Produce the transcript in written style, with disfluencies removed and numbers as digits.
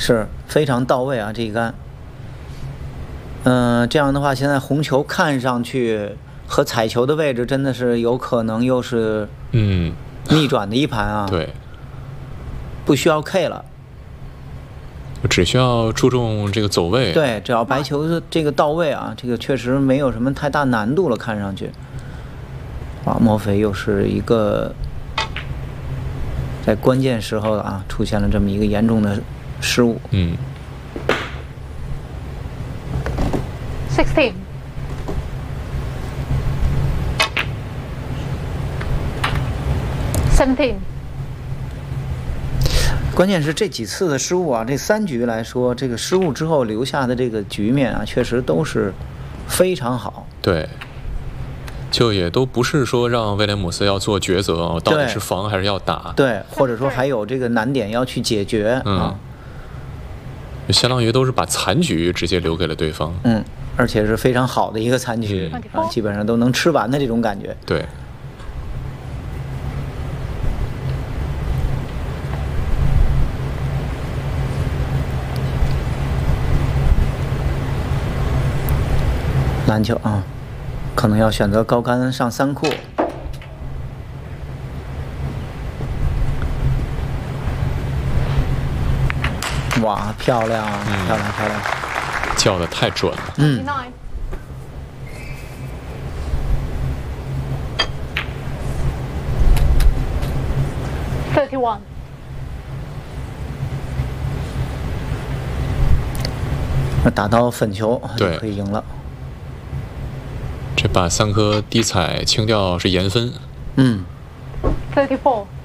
是非常到位啊，这一杆。这样的话，现在红球看上去和彩球的位置真的是有可能又是逆转的一盘啊。 对， 不需要 K 了， 只需要注重这个走位。 对，只要白球这个到位啊，这个确实没有什么太大难度了，看上去。啊，莫非又是一个在关键时候啊出现了这么一个严重的失误。 16 17 关键是这几次的失误啊，这3局来说，这个失误之后留下的这个局面啊，确实都是非常好。 对，就也都不是说让威廉姆斯要做抉择啊，到底是防还是要打。 对，或者说还有这个难点要去解决啊。 相当于都是把残局直接留给了对方。 而且是非常好的一个残局啊，基本上都能吃完的这种感觉。 对。 篮球啊，可能要选择高杆上3库。哇，漂亮，漂亮，漂亮！ 叫的太准了。 31 那打到粉球就对， 可以赢了。 这把3颗低彩清掉是严分。 34